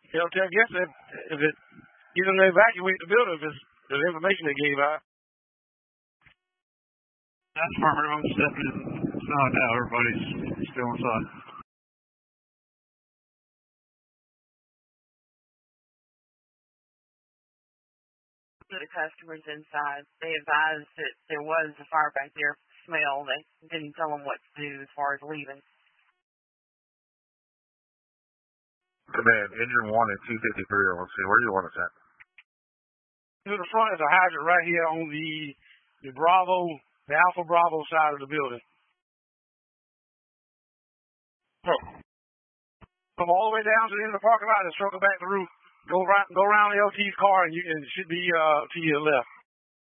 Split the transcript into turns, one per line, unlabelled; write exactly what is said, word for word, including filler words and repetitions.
You know, I guess if, if it, get them to evacuate the building if it's the information they gave out.
That's Farmer stepping in. No, now everybody's still inside.
The customers inside, they advised that there was a fire back there smell. They didn't tell them what to do as far as leaving.
Command, engine one and two fifty-three, let's see, where do you want us at?
To the front is a hydrant right here on the the Bravo, the Alpha Bravo side of the building. So, come all the way down to the end of the parking lot and circle back the roof. Go right, go around the L T's car, and you and it should be uh, to your left.